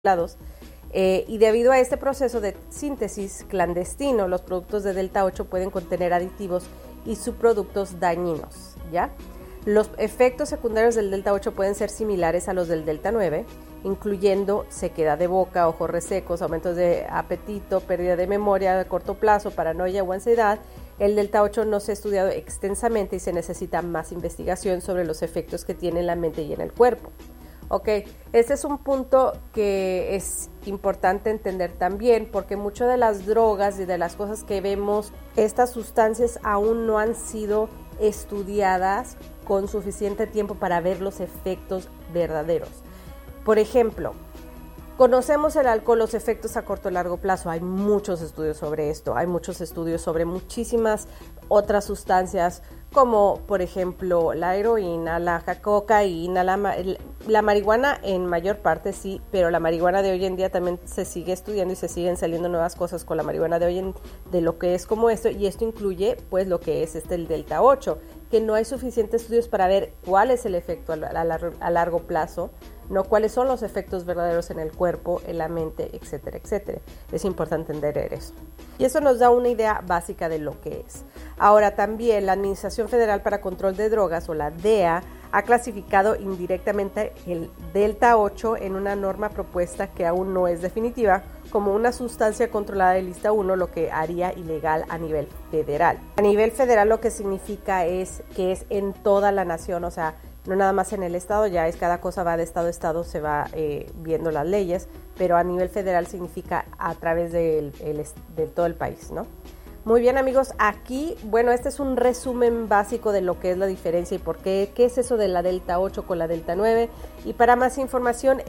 y debido a este proceso de síntesis clandestino, los productos de delta 8 pueden contener aditivos y subproductos dañinos, ¿ya? Los efectos secundarios del delta 8 pueden ser similares a los del delta 9, incluyendo sequedad de boca, ojos resecos, aumentos de apetito, pérdida de memoria a corto plazo, paranoia o ansiedad. El delta 8 no se ha estudiado extensamente y se necesita más investigación sobre los efectos que tiene en la mente y en el cuerpo. Ok, este es un punto que es importante entender también, porque muchas de las drogas y de las cosas que vemos, estas sustancias aún no han sido estudiadas con suficiente tiempo para ver los efectos verdaderos. Por ejemplo, conocemos el alcohol, los efectos a corto y largo plazo. Hay muchos estudios sobre esto, hay muchos estudios sobre muchísimas otras sustancias, como por ejemplo la heroína, la cocaína, la marihuana en mayor parte sí, pero la marihuana de hoy en día también se sigue estudiando y se siguen saliendo nuevas cosas con la marihuana de hoy de lo que es como esto, y esto incluye pues lo que es el delta 8, que no hay suficientes estudios para ver cuál es el efecto a largo plazo, no cuáles son los efectos verdaderos en el cuerpo, en la mente, etcétera, etcétera. Es importante entender eso. Y eso nos da una idea básica de lo que es. Ahora también la Administración Federal para Control de Drogas, o la DEA, ha clasificado indirectamente el delta 8 en una norma propuesta que aún no es definitiva como una sustancia controlada de lista 1, lo que haría ilegal a nivel federal. A nivel federal lo que significa es que es en toda la nación, o sea, no nada más en el estado, ya es cada cosa va de estado a estado, se va viendo las leyes, pero a nivel federal significa a través de todo el país, ¿no? Muy bien, amigos, aquí, bueno, este es un resumen básico de lo que es la diferencia y por qué es eso de la delta 8 con la delta 9. Y para más información,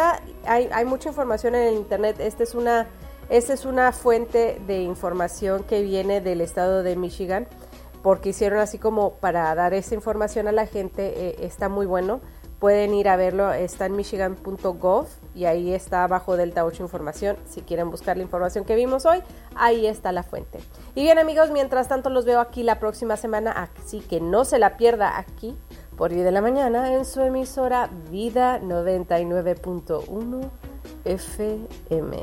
hay mucha información en el internet. Esta es una fuente de información que viene del estado de Michigan, porque hicieron así como para dar esa información a la gente. Está muy bueno. Pueden ir a verlo, está en michigan.gov y ahí está abajo delta 8 información. Si quieren buscar la información que vimos hoy, ahí está la fuente. Y bien, amigos, mientras tanto los veo aquí la próxima semana, así que no se la pierda aquí por Vida de la Mañana en su emisora Vida 99.1 FM.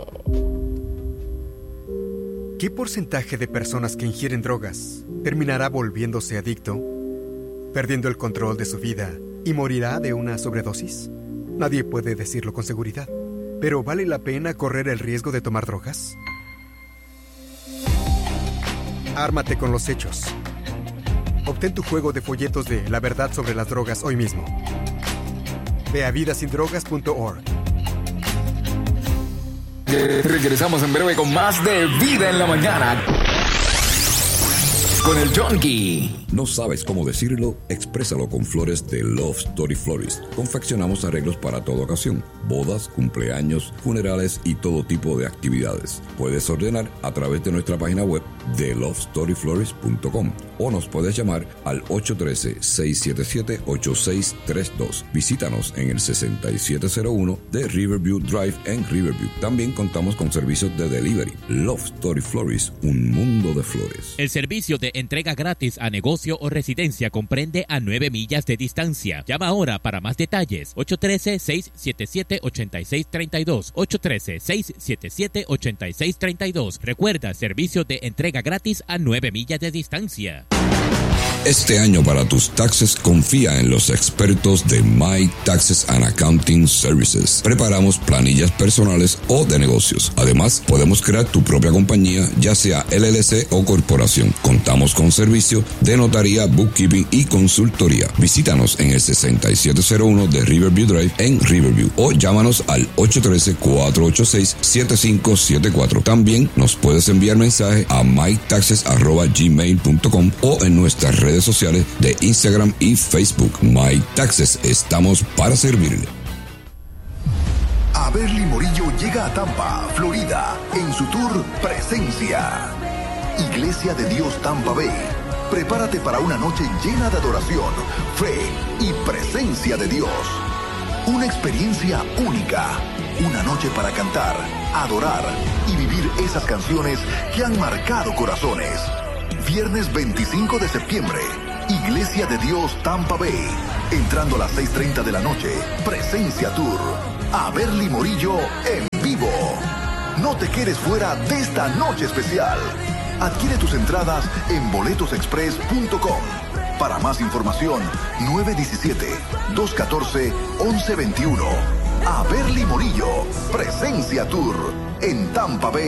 ¿Qué porcentaje de personas que ingieren drogas terminará volviéndose adicto, perdiendo el control de su vida y morirá de una sobredosis? Nadie puede decirlo con seguridad, pero ¿vale la pena correr el riesgo de tomar drogas? Ármate con los hechos. Obtén tu juego de folletos de La Verdad sobre las Drogas hoy mismo. Ve a vidasindrogas.org. Regresamos en breve con más de Vida en la Mañana con el Junkie. ¿No sabes cómo decirlo? Exprésalo con flores de Love Story Florist. Confeccionamos arreglos para toda ocasión: bodas, cumpleaños, funerales y todo tipo de actividades. Puedes ordenar a través de nuestra página web de lovestoryflorist.com o nos puedes llamar al 813-677-8632. Visítanos en el 6701 de Riverview Drive en Riverview. También contamos con servicios de delivery. Love Story Florist, un mundo de flores. El servicio de entrega gratis a negocio o residencia comprende a 9 millas de distancia. Llama ahora para más detalles. 813-677-8632. 813-677-8632. Recuerda, servicio de entrega gratis a 9 millas de distancia. Este año para tus taxes confía en los expertos de My Taxes and Accounting Services. Preparamos planillas personales o de negocios. Además, podemos crear tu propia compañía, ya sea LLC o corporación. Contamos con servicio de notaría, bookkeeping y consultoría. Visítanos en el 6701 de Riverview Drive en Riverview o llámanos al 813-486-7574. También nos puedes enviar mensaje a mytaxes@gmail.com o en nuestras redes sociales de Instagram y Facebook. My Taxes, estamos para servirle. Averly Morillo llega a Tampa, Florida, en su tour Presencia. Iglesia de Dios Tampa Bay. Prepárate para una noche llena de adoración, fe y presencia de Dios. Una experiencia única. Una noche para cantar, adorar y vivir esas canciones que han marcado corazones. Viernes 25 de septiembre, Iglesia de Dios Tampa Bay. Entrando a las 6:30 de la noche, Presencia Tour. a Berly Morillo en vivo. No te quedes fuera de esta noche especial. Adquiere tus entradas en boletosexpress.com. Para más información, 917-214-1121. A Berly Morillo, Presencia Tour, en Tampa Bay,